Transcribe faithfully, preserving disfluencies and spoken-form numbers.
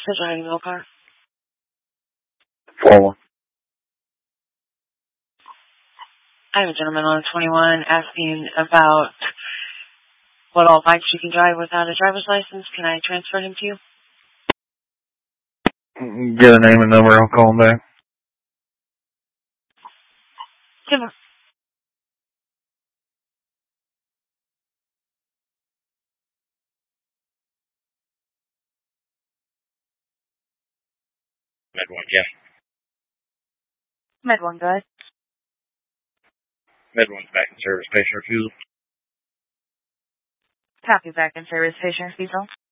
Is riding the car? four one. I have a gentleman on twenty-one asking about what all bikes you can drive without a driver's license. Can I transfer him to you? Get a name and number, I'll call him back. Timber. Med one, yeah. Med one, go ahead. Med one's back in service, patient refusal. Copy, back in service, patient refusal.